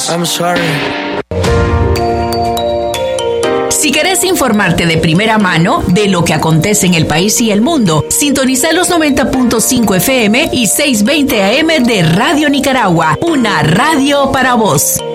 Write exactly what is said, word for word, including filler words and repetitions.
I'm sorry. Si querés informarte de primera mano de lo que acontece en el país y el mundo, sintoniza los noventa punto cinco F M y seiscientos veinte A M de Radio Nicaragua, una radio para vos.